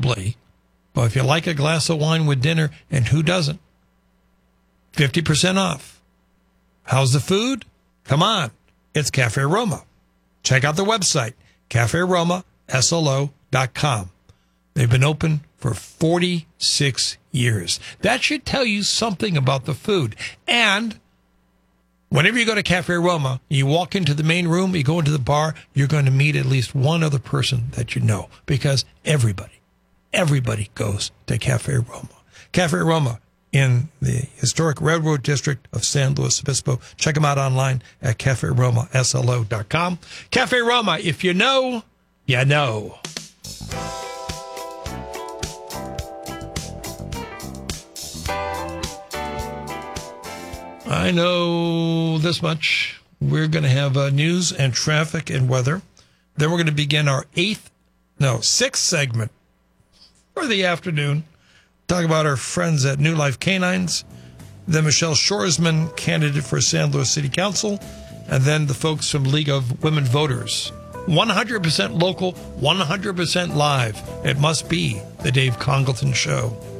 probably. But if you like a glass of wine with dinner, and who doesn't? 50% off. How's the food? Come on. It's Cafe Roma. Check out the website, caferomaslo.com. They've been open for 46 years. That should tell you something about the food. And whenever you go to Cafe Roma, you walk into the main room, you go into the bar, you're going to meet at least one other person that you know, because everybody goes to Cafe Roma. Cafe Roma in the historic Railroad District of San Luis Obispo. Check them out online at caferomaslo.com. Cafe Roma, if you know, you know. I know this much. We're going to have news and traffic and weather. Then we're going to begin our sixth segment for the afternoon. Talk about our friends at New Life Canines. Then Michelle Shoresman, candidate for San Luis City Council. And then the folks from League of Women Voters. 100% local, 100% live. It must be the Dave Congleton Show.